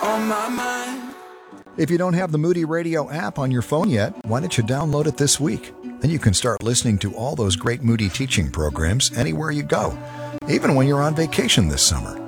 on my mind. If you don't have the Moody Radio app on your phone yet, why don't you download it this week? Then you can start listening to all those great Moody teaching programs anywhere you go, even when you're on vacation this summer.